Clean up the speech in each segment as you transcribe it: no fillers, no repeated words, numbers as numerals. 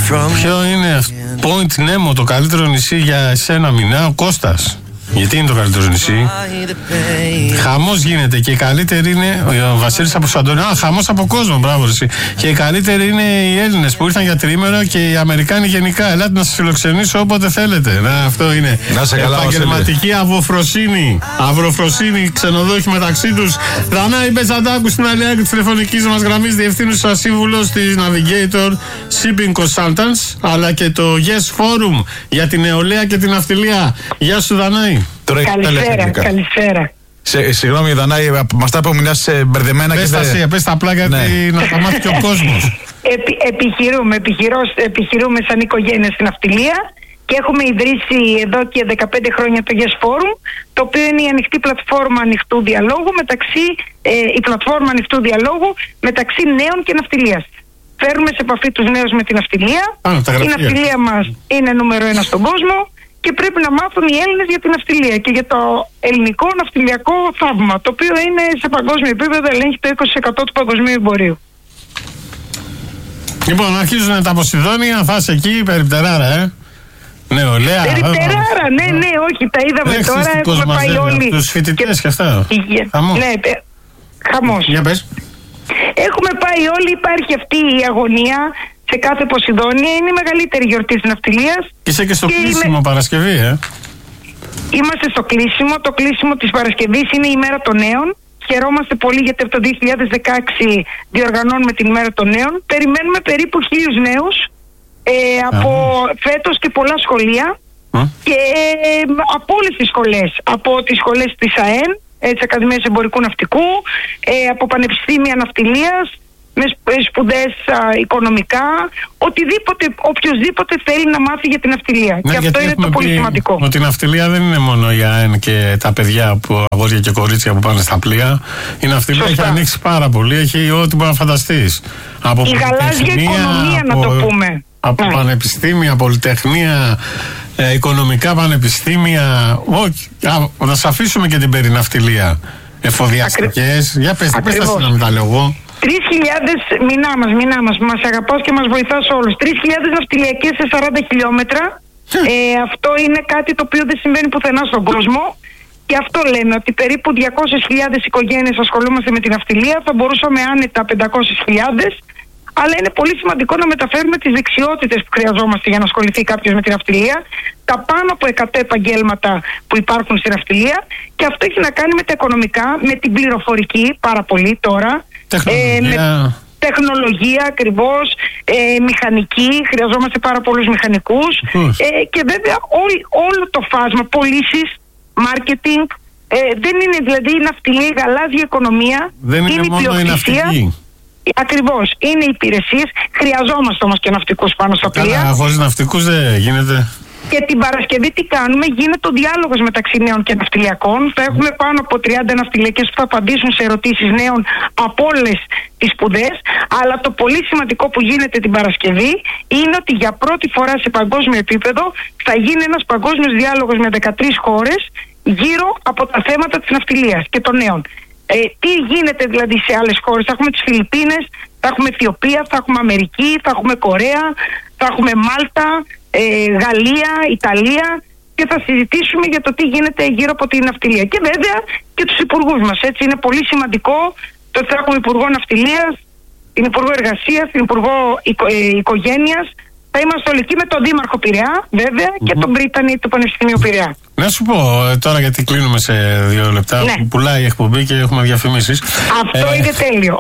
Ποιο είναι Point Nemo, το καλύτερο νησί για εσένα, Μινά? Ο Κώστας. Γιατί είναι το καλύτερο νησί? Χαμός γίνεται και η καλύτερη είναι ο Βασίλης από Σαντορίνη. Χαμός από κόσμο, μπράβο εσύ. Και οι καλύτεροι είναι οι Έλληνες που ήρθαν για τριήμερο και οι Αμερικάνοι γενικά. Ελάτε να σας φιλοξενήσω όποτε θέλετε. Αυτό είναι. Επαγγελματική αυροφροσύνη. Αυροφροσύνη, ξενοδόχοι μεταξύ τους. Δανάη Μπεζαντάκου στην άλλη άκρη της τηλεφωνικής μας γραμμής, διευθύνουσα σύμβουλος της Navigator Shipping Consultants, αλλά και το Yes Forum για την νεολαία και την ναυτιλία. Γεια σου, Δανάη. Καλησπέρα. Συγγνώμη, Δανάη, μας τα είπε ο Μινάς μπερδεμένα. Πες τα απλά γιατί να τα μάθει και ο κόσμος. Επιχειρούμε σαν οικογένεια στην ναυτιλία και έχουμε ιδρύσει εδώ και 15 χρόνια το Yes Forum, το οποίο είναι η ανοιχτή πλατφόρμα ανοιχτού διαλόγου μεταξύ νέων και ναυτιλίας. Φέρνουμε σε επαφή τους νέους με την ναυτιλία. Η ναυτιλία μας είναι νούμερο 1 στον κόσμο. Και πρέπει να μάθουν οι Έλληνες για την ναυτιλία και για το ελληνικό ναυτιλιακό θαύμα, το οποίο είναι σε παγκόσμιο επίπεδο, ελέγχει το 20% του παγκοσμίου εμπορίου. Λοιπόν, αρχίζουν τα Ποσειδόνια, θα είσαι εκεί, περιπτεράρα, νεολαία. Περιπτεράρα, ναι, όχι, τα είδαμε τώρα. Έχουμε πάει όλοι. Τους φοιτητές και αυτά. Χαμός. Ναι, χαμός. Για πες. Έχουμε πάει όλοι, υπάρχει αυτή η αγωνία. Σε κάθε Ποσειδόνια είναι η μεγαλύτερη γιορτή της ναυτιλίας. Είσαι και στο κλείσιμο Παρασκευή, Είμαστε στο κλείσιμο. Το κλείσιμο της Παρασκευής είναι η μέρα των νέων. Χαιρόμαστε πολύ γιατί από το 2016 διοργανώνουμε την ημέρα των νέων. Περιμένουμε περίπου 1.000 νέους από φέτος και πολλά σχολεία και από όλες τις σχολές. Από τις σχολές της ΑΕΝ, της Ακαδημίας Εμπορικού Ναυτικού, από πανεπιστήμια ναυτιλίας, με σπουδές οικονομικά, οποιοδήποτε θέλει να μάθει για την ναυτιλία. Και αυτό είναι το πολύ σημαντικό. Ότι η ναυτιλία δεν είναι μόνο για και τα παιδιά, αγόρια και κορίτσια που πάνε στα πλοία. Η ναυτιλία έχει ανοίξει πάρα πολύ, έχει ό,τι μπορεί να φανταστείς. Η γαλάζια οικονομία, να το πούμε. Από πανεπιστήμια, πολυτεχνία, οικονομικά πανεπιστήμια. Όχι, να σας αφήσουμε και την περιναυτιλία. Εφοδιαστικές. Για πες τα στην αμυνταλογό. 3.000, μηνά μας, που μας αγαπάς και μας βοηθάς όλους. 3.000 ναυτιλιακές σε 40 χιλιόμετρα. Αυτό είναι κάτι το οποίο δεν συμβαίνει πουθενά στον κόσμο. Και αυτό λέμε, ότι περίπου 200.000 οικογένειες ασχολούμαστε με την ναυτιλία. Θα μπορούσαμε άνετα 500.000. Αλλά είναι πολύ σημαντικό να μεταφέρουμε τις δεξιότητες που χρειαζόμαστε για να ασχοληθεί κάποιος με την ναυτιλία. Τα πάνω από 100 επαγγέλματα που υπάρχουν στην ναυτιλία. Και αυτό έχει να κάνει με τα οικονομικά, με την πληροφορική, πάρα πολύ τώρα. Τεχνολογία ακριβώς, μηχανική, χρειαζόμαστε πάρα πολλούς μηχανικούς και βέβαια όλο το φάσμα, πωλήσεις, marketing, δεν είναι δηλαδή η ναυτιλία, η γαλάζια οικονομία, δεν είναι μόνο η ναυτική. Ακριβώς, είναι υπηρεσίες, χρειαζόμαστε όμως και ναυτικούς πάνω στα πλοία. Καλά, χωρίς ναυτικούς δεν γίνεται. Και την Παρασκευή τι κάνουμε? Γίνεται ο διάλογος μεταξύ νέων και ναυτιλιακών. Θα έχουμε πάνω από 30 ναυτιλιακές που θα απαντήσουν σε ερωτήσεις νέων από όλες τις σπουδές. Αλλά το πολύ σημαντικό που γίνεται την Παρασκευή είναι ότι για πρώτη φορά σε παγκόσμιο επίπεδο θα γίνει ένας παγκόσμιος διάλογος με 13 χώρες γύρω από τα θέματα της ναυτιλίας και των νέων. Τι γίνεται δηλαδή σε άλλες χώρες? Θα έχουμε τις Φιλιππίνες, θα έχουμε Αιθιοπία, θα έχουμε Αμερική, θα έχουμε Κορέα, θα έχουμε Μάλτα, Γαλλία, Ιταλία και θα συζητήσουμε για το τι γίνεται γύρω από την ναυτιλία. Και βέβαια και τους υπουργούς μας. Έτσι είναι πολύ σημαντικό το ότι θα έχουμε υπουργό ναυτιλίας, την υπουργό εργασίας, την υπουργό οικογένειας. Θα είμαστε όλοι εκεί με τον Δήμαρχο Πειραιά, βέβαια, και τον Πρίτανη του Πανεπιστημίου Πειραιά. Να σου πω τώρα, γιατί κλείνουμε σε 2 λεπτά, που πουλάει η εκπομπή και έχουμε διαφημίσεις. Αυτό είναι τέλειο.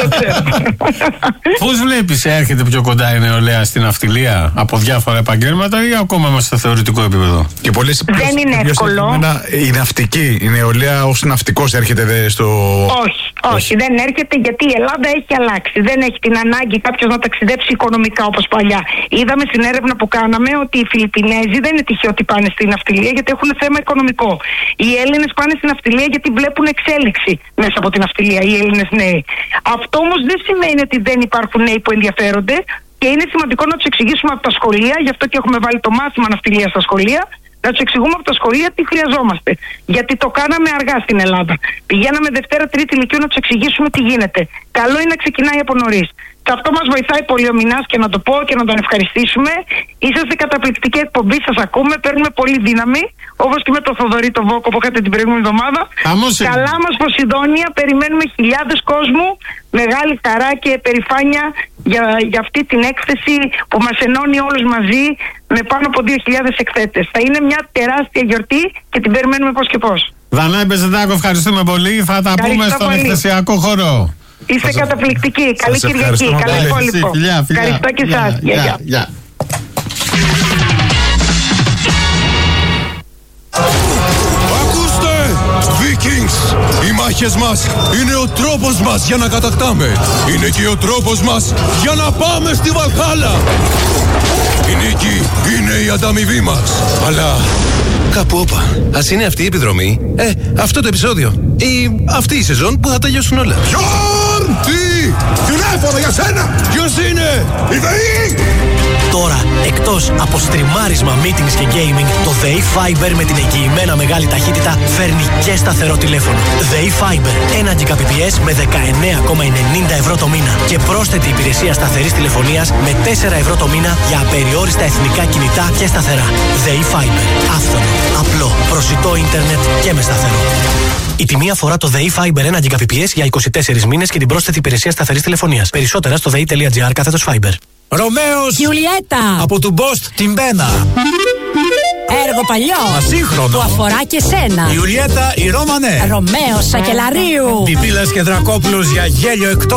Πώς βλέπεις, έρχεται πιο κοντά η νεολαία στην ναυτιλία από διάφορα επαγγέλματα ή ακόμα είμαστε στο θεωρητικό επίπεδο? Και πολλές δεν είναι εύκολο. Η ναυτική, η νεολαία ως ναυτικός έρχεται στο... Όχι, δεν έρχεται γιατί η Ελλάδα έχει αλλάξει. Δεν έχει την ανάγκη κάποιος να ταξιδέψει οικονομικά όπως παλιά. Είδαμε στην έρευνα που κάναμε ότι οι Φιλιππινέζοι δεν είναι τυχαίο ότι πάνε στην ναυτιλία γιατί έχουν θέμα οικονομικό. Οι Έλληνες πάνε στην ναυτιλία γιατί βλέπουν εξέλιξη μέσα από την ναυτιλία, οι Έλληνες νέοι. Αυτό όμως δεν σημαίνει ότι δεν υπάρχουν νέοι που ενδιαφέρονται και είναι σημαντικό να τους εξηγήσουμε από τα σχολεία, γι' αυτό και έχουμε βάλει το μάθημα ναυτιλία στα σχολεία, να τους εξηγούμε από τα σχολεία τι χρειαζόμαστε. Γιατί το κάναμε αργά στην Ελλάδα. Πηγαίναμε Δευτέρα, Τρίτη Λυκείου να τους εξηγήσουμε τι γίνεται. Καλό είναι να ξεκινάει από νωρίς. Σε αυτό μας βοηθάει πολύ ο Μινάς και να το πω και να τον ευχαριστήσουμε. Είσαστε καταπληκτική εκπομπή, σας ακούμε, παίρνουμε πολύ δύναμη. Όπως και με τον Θοδωρή τον Βόκο που είχατε την προηγούμενη εβδομάδα. Καλά μας Ποσειδόνια, περιμένουμε χιλιάδες κόσμου. Μεγάλη χαρά και περηφάνεια για αυτή την έκθεση που μας ενώνει όλους μαζί με πάνω από 2.000 εκθέτες. Θα είναι μια τεράστια γιορτή και την περιμένουμε πώς και πώς. Δανάη Μπεζεντάκο, ευχαριστούμε πολύ. Θα τα πούμε στον εκθεσιακό χώρο. Είστε καταπληκτικοί. Καλή Κυριακή. Καλό υπόλοιπο. Ευχαριστώ και εσάς. Γεια. Ακούστε! Vikings! Οι μάχες μας είναι ο τρόπος μας για να κατακτάμε. Είναι και ο τρόπος μας για να πάμε στη Βαλχάλα. Η νίκη είναι η ανταμοιβή μας. Αλλά κάπου όπα. Ας είναι αυτή η επιδρομή, αυτό το επεισόδιο ή αυτή η σεζόν που θα τελειώσουν όλα. Γιον! Τι! Τηλέφωνο για σένα! Ποιος είναι? Η ΔΕΗ! Τώρα, εκτός από στριμάρισμα, meetings και gaming, το ΔΕΗ Fiber με την εγγυημένα μεγάλη ταχύτητα φέρνει και σταθερό τηλέφωνο. ΔΕΗ Fiber, 1 Gbps με 19,90 ευρώ το μήνα και πρόσθετη υπηρεσία σταθερής τηλεφωνίας με 4 ευρώ το μήνα για απεριόριστα εθνικά κινητά και σταθερά. ΔΕΗ Fiber, άφθονο, απλό, προσιτό ίντερνετ και με σταθερό. Η τιμή αφορά το ΔΕΗ Fiber 1 Gbps για 24 μήνες και την πρόσθετη υπηρεσία σταθερής τηλεφωνίας. Περισσότερα στο dei.gr/Fiber. Ρωμαίος Γιουλιέτα από του Μπόστ την Μπένα. Έργο παλιό Ασύγχρονο που αφορά και σένα. Γιουλιέτα η Ρώμανε. Ρωμαίος Σακελαρίου. Πιπίλας και Δρακόπουλος για γέλιο εκτός